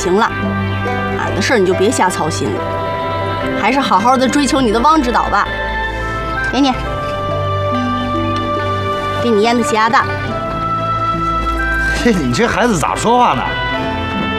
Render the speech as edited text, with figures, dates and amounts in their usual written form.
行了。俺的事儿你就别瞎操心了，还是好好的追求你的汪指导吧。给你腌的鸡鸭蛋。 嘿，你这孩子咋说话呢？